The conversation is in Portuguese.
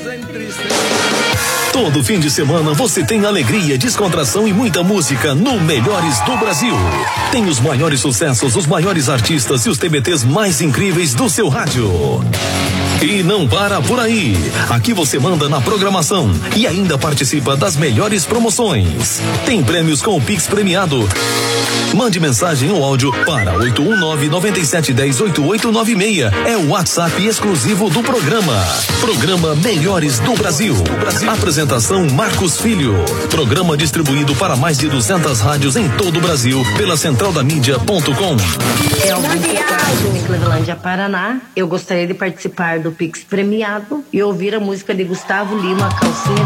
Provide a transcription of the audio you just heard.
Todo fim de semana você tem alegria, descontração e muita música no Melhores do Brasil. Tem os maiores sucessos, os maiores artistas e os TBTs mais incríveis do seu rádio. E não para por aí. Aqui você manda na programação e ainda participa das melhores promoções. Tem prêmios com o Pix premiado. Mande mensagem ou áudio para 819-9710-8896. É o WhatsApp exclusivo do programa. Programa Melhores do Brasil. Apresentação Marcos Filho. Programa distribuído para mais de 200 rádios em todo o Brasil pela centraldamídia.com. De Clevelândia, Paraná. Eu gostaria de participar do Pix premiado e ouvir a música de Gustavo Lima, Calcinha